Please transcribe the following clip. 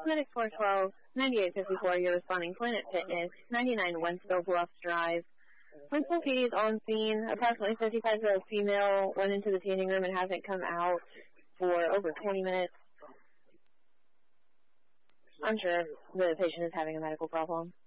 Medic 412, 9854, you're responding Planet Fitness, 99 Wentzville Bluffs Drive. Wentzville PD is on scene. Approximately 55-year-old female went into the changing room and hasn't come out for over 20 minutes. I'm sure the patient is having a medical problem.